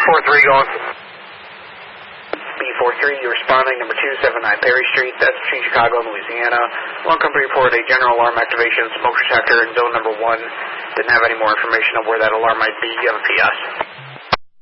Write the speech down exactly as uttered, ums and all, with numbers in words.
four three going. B four three, you're responding, number two seventy-nine Perry Street, that's between Chicago and Louisiana. One company reported a general alarm activation smoke detector in zone number one. Didn't have any more information on where that alarm might be. You have a P S.